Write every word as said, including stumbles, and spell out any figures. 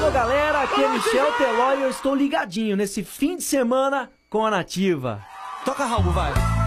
Alô, galera, aqui é Michel Teló e eu estou ligadinho nesse fim de semana com a Nativa. Toca, Raul, vai.